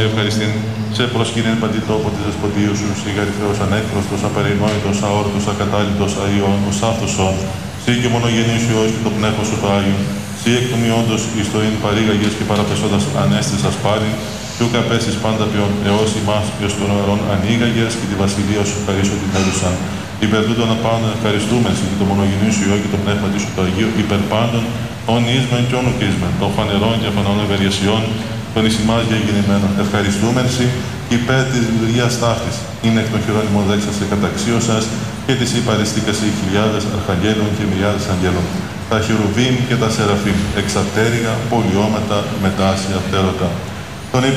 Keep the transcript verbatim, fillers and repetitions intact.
ευχαριστήν, σε προσκύνην παντιτόπο της δεσποτείου σου, σιγαριθέως ανέκφραστος, απερινόητος, αόρτος, ακατάλητος, αϊών, ως άφθοσον, σύ και μονογενής Υιός και το πνεύμα σου το Άγιον, σύ εκ του μειόντος εις το ειν παρήγαγες και παραπεσόντας ανέστησας πάλι, κι ούκα πέσεις πάντα ποιον εώς ημάς και ως των αιρών ανοίγαγες και τη βασιλεία σου χαρίσω την έλουσαν. Υπερ τούτων απάνω ευχαριστούμε και το μονογενή σου Υιό και το πνεύμα σου το Αγίο, υπερ πάντων, ον ίσμεν και ον ουκίσμεν, των φανερών και αφανών ευεργεσιών, των εις ημάς γεννημένων. Ευχαριστούμεν σοι υπέρ της λειτουργίας ταύτης. Είναι εκ των χειρόνιμων δέξας σε καταξίωσας και της υπαριστήκας οι χιλιάδες αρχαγγέλων και μιλιάδες αγγέλων. Τα χερουβίμ και τα σεραφείμ, εξαπτέρυγα, πολιώματα, μετάσια, πτέρωτα.